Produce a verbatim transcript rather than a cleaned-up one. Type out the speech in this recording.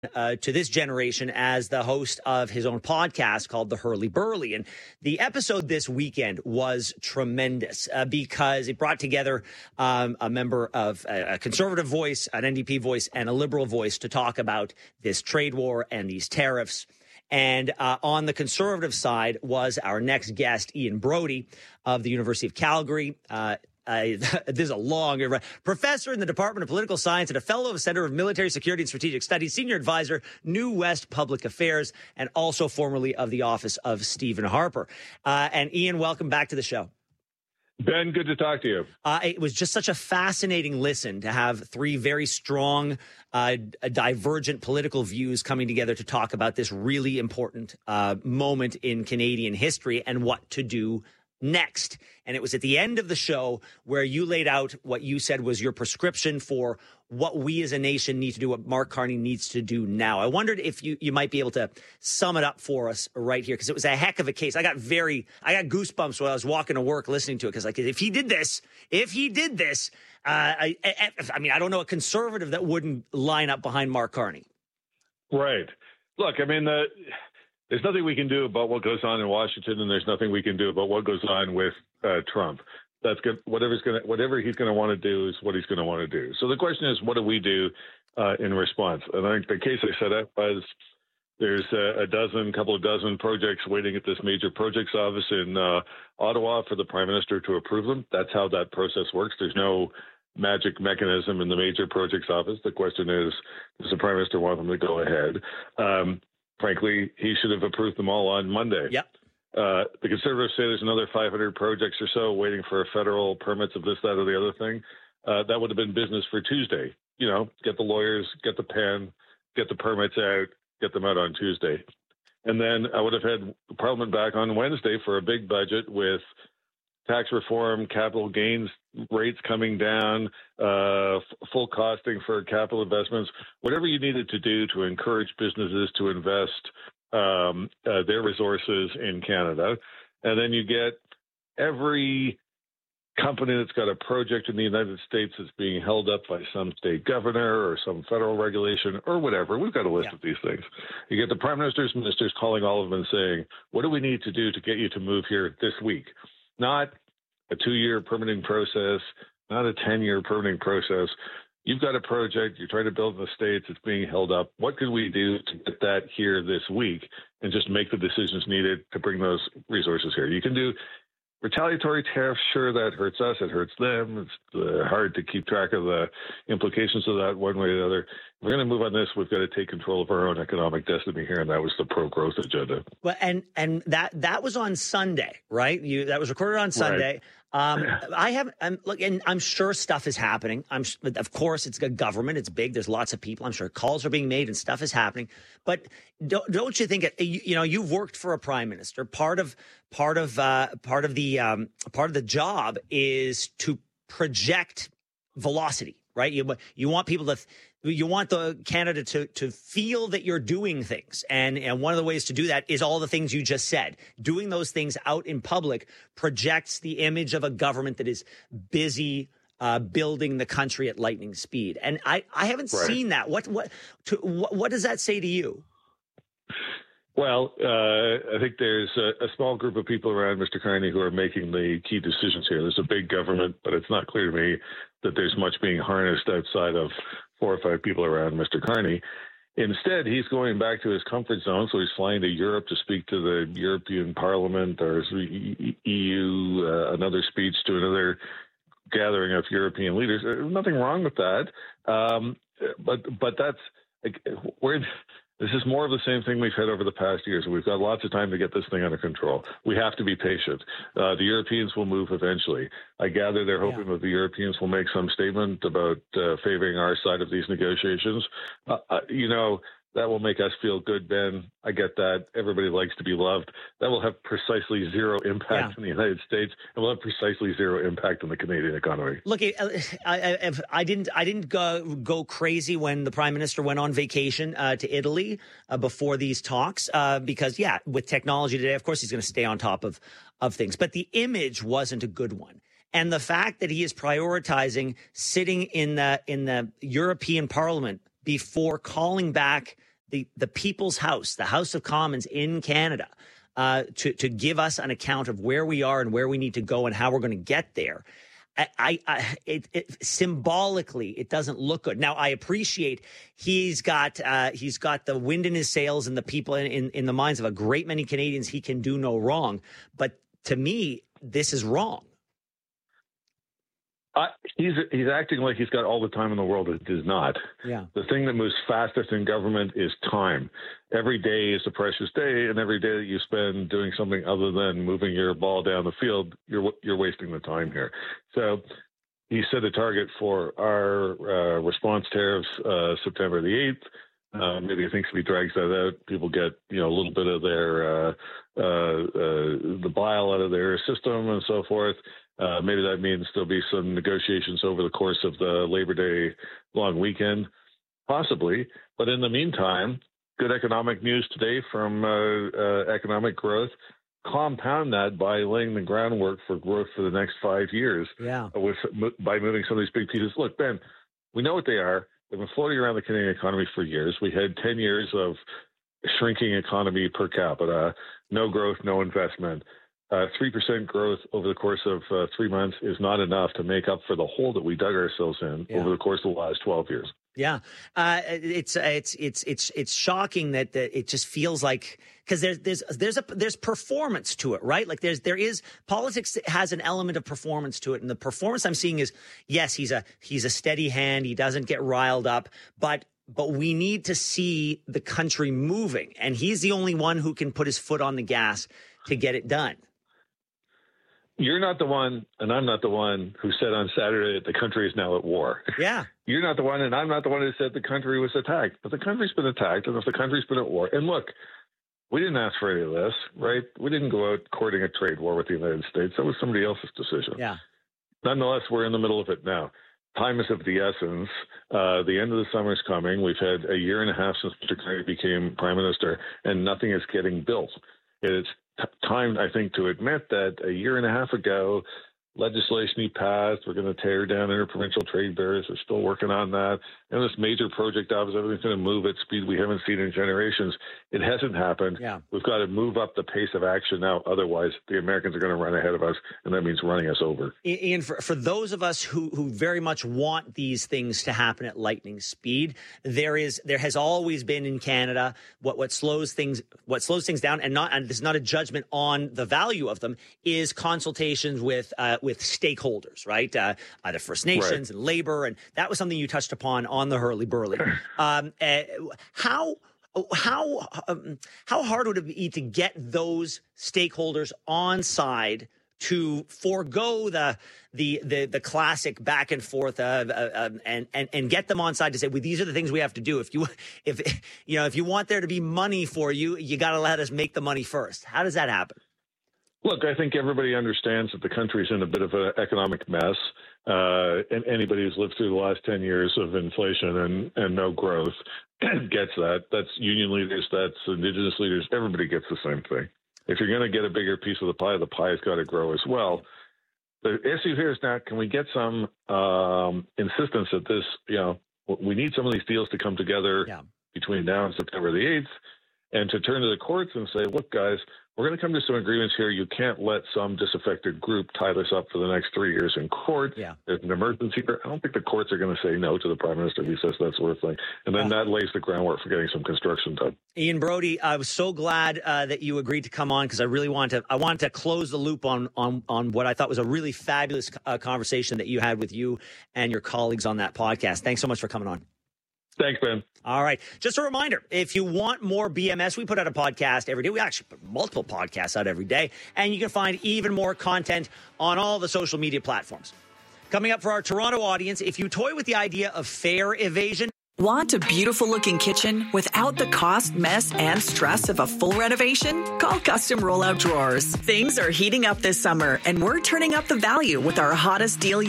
Uh, to this generation as the host of his own podcast called The Hurly Burly. And the episode this weekend was tremendous uh, because it brought together um, a member of a, a conservative voice, an N D P voice, and a liberal voice to talk about this trade war and these tariffs. And uh, on the conservative side was our next guest, Ian Brody of the University of Calgary. Uh, Uh, this is a long professor in the Department of Political Science and a fellow of the Center of Military Security and Strategic Studies, senior advisor, New West Public Affairs, and also formerly of the office of Stephen Harper. Uh, and Ian, welcome back to the show. Ben, good to talk to you. Uh, it was just such a fascinating listen to have three very strong, uh, divergent political views coming together to talk about this really important uh, moment in Canadian history and what to do next. And it was at the end of the show where you laid out what you said was your prescription for what we as a nation need to do, what Mark Carney needs to do now. I wondered if you, you might be able to sum it up for us right here, because it was a heck of a case. I got very, I got goosebumps when I was walking to work listening to it, because like, if he did this, if he did this, uh, I, I, I mean, I don't know a conservative that wouldn't line up behind Mark Carney. Right. Look, I mean, the... There's nothing we can do about what goes on in Washington, and there's nothing we can do about what goes on with uh, Trump. That's good. Whatever's going to, whatever he's going to want to do is what he's going to want to do. So the question is, what do we do uh, in response? And I think the case I set up was there's a, a dozen, couple of dozen projects waiting at this major projects office in uh, Ottawa for the Prime Minister to approve them. That's how that process works. There's no magic mechanism in the major projects office. The question is, does the Prime Minister want them to go ahead? Um, Frankly, he should have approved them all on Monday. Yep. Uh, the Conservatives say there's another five hundred projects or so waiting for federal permits of this, that, or the other thing. Uh, that would have been business for Tuesday. You know, get the lawyers, get the pen, get the permits out, get them out on Tuesday. And then I would have had Parliament back on Wednesday for a big budget with tax reform, capital gains rates coming down, uh, f- full costing for capital investments, whatever you needed to do to encourage businesses to invest um, uh, their resources in Canada. And then you get every company that's got a project in the United States that's being held up by some state governor or some federal regulation or whatever. We've got a list yeah. of these things. You get the prime minister's ministers calling all of them and saying, what do we need to do to get you to move here this week? Not a two-year permitting process, not a ten-year permitting process. You've got a project, you're trying to build in the States, it's being held up. What can we do to get that here this week and just make the decisions needed to bring those resources here? You can do retaliatory tariffs, sure, that hurts us, it hurts them. It's uh, hard to keep track of the implications of that one way or the other. If we're going to move on this, we've got to take control of our own economic destiny here, and that was the pro-growth agenda. Well, and and that that was on Sunday, right? You that was recorded on Sunday. Right. Um, I have, I'm look, and I'm sure stuff is happening. I'm, of course, it's a government. It's big. There's lots of people. I'm sure calls are being made and stuff is happening. But don't, don't you think, you, you know, you've worked for a prime minister. Part of, part of, uh, part of the, um, part of the job is to project velocity, right? You, you want people to, you want the Canada to to feel that you're doing things. And, and one of the ways to do that is all the things you just said. Doing those things out in public projects the image of a government that is busy uh, building the country at lightning speed. And I, I haven't right. seen that. What what, to, what what does that say to you? Well, uh, I think there's a, a small group of people around Mister Carney who are making the key decisions here. There's a big government, but it's not clear to me that there's much being harnessed outside of four or five people around Mister Carney. Instead, he's going back to his comfort zone, so he's flying to Europe to speak to the European Parliament or E U, uh, another speech to another gathering of European leaders. There's nothing wrong with that, um, but but that's like, we're. This is more of the same thing we've had over the past years. We've got lots of time to get this thing under control. We have to be patient. Uh, the Europeans will move eventually. I gather they're hoping yeah. that the Europeans will make some statement about uh, favoring our side of these negotiations. Uh, uh, you know, that will make us feel good, Ben. I get that. Everybody likes to be loved. That will have precisely zero impact yeah. in the United States, and will have precisely zero impact on the Canadian economy. Look, I, I, I didn't, I didn't go, go crazy when the Prime Minister went on vacation uh, to Italy uh, before these talks, uh, because yeah, with technology today, of course, he's going to stay on top of of things. But the image wasn't a good one. And the fact that he is prioritizing sitting in the in the European Parliament before calling back the, the people's house, the House of Commons in Canada, uh, to, to give us an account of where we are and where we need to go and how we're going to get there. I, I it, it, symbolically, it doesn't look good. Now, I appreciate he's got uh, he's got the wind in his sails and the people in, in, in the minds of a great many Canadians. He can do no wrong. But to me, this is wrong. Uh, he's he's acting like he's got all the time in the world. It does not. Yeah. The thing that moves fastest in government is time. Every day is a precious day, and every day that you spend doing something other than moving your ball down the field, you're you're wasting the time here. So he set a target for our uh, response tariffs uh, September the eighth. Uh, maybe he thinks if he drags that out, people get you know a little bit of their uh, uh, uh, the bile out of their system and so forth. Uh, maybe that means there'll be some negotiations over the course of the Labor Day long weekend, possibly. But in the meantime, good economic news today from uh, uh, economic growth. Compound that by laying the groundwork for growth for the next five years. Yeah. With by moving some of these big pieces. Look, Ben, we know what they are. They've been floating around the Canadian economy for years. We had ten years of shrinking economy per capita, no growth, no investment. Uh, three percent growth over the course of uh, three months is not enough to make up for the hole that we dug ourselves in yeah. over the course of the last twelve years. Yeah, uh, it's it's it's it's it's shocking that, that it just feels like because there's there's there's a there's performance to it, right? Like there's there is politics has an element of performance to it, and the performance I'm seeing is yes, he's a he's a steady hand, he doesn't get riled up, but. But we need to see the country moving, and he's the only one who can put his foot on the gas to get it done. You're not the one, and I'm not the one who said on Saturday that the country is now at war. Yeah. You're not the one, and I'm not the one who said the country was attacked. But the country's been attacked, and if the country's been at war, and look, we didn't ask for any of this, right? We didn't go out courting a trade war with the United States. That was somebody else's decision. Yeah. Nonetheless, we're in the middle of it now. Time is of the essence. Uh, the end of the summer is coming. We've had a year and a half since Mister Carney became prime minister, and nothing is getting built. It's t- time, I think, to admit that a year and a half ago, legislation he passed, we're going to tear down interprovincial trade barriers. We're still working on that. And this major project office, everything's going to move at speed we haven't seen in generations. It hasn't happened. Yeah. We've got to move up the pace of action now. Otherwise, the Americans are going to run ahead of us, and that means running us over. Ian, for, for those of us who, who very much want these things to happen at lightning speed, there is there has always been in Canada what what slows things what slows things down, and not and this is not a judgment on the value of them, is consultations with uh, with stakeholders, right? Uh, either First Nations right. and labor, and that was something you touched upon on the Hurley Burley. Um, uh, how how um, how hard would it be to get those stakeholders on side to forego the the the, the classic back and forth uh, uh, and and and get them on side to say, well, these are the things we have to do. If you if you know if you want there to be money for you, you got to let us make the money first. How does that happen? Look, I think everybody understands that the country's in a bit of an economic mess. Uh, and anybody who's lived through the last ten years of inflation and, and no growth gets that. That's union leaders, that's Indigenous leaders. Everybody gets the same thing. If you're going to get a bigger piece of the pie, the pie's got to grow as well. The issue here is now, can we get some um, insistence that this, you know, we need some of these deals to come together yeah. between now and September the eighth, and to turn to the courts and say, look, guys, we're going to come to some agreements here. You can't let some disaffected group tie this up for the next three years in court. Yeah. There's an emergency here. I don't think the courts are going to say no to the prime minister if he says that sort of thing. And then uh, that lays the groundwork for getting some construction done. Ian Brody, I was so glad uh, that you agreed to come on, because I really want to. I wanted to close the loop on on on what I thought was a really fabulous uh, conversation that you had with you and your colleagues on that podcast. Thanks so much for coming on. Thanks, Ben. All right. Just a reminder, if you want more B M S, we put out a podcast every day. We actually put multiple podcasts out every day. And you can find even more content on all the social media platforms. Coming up for our Toronto audience, if you toy with the idea of fare evasion. Want a beautiful looking kitchen without the cost, mess, and stress of a full renovation? Call Custom Rollout Drawers. Things are heating up this summer, and we're turning up the value with our hottest deal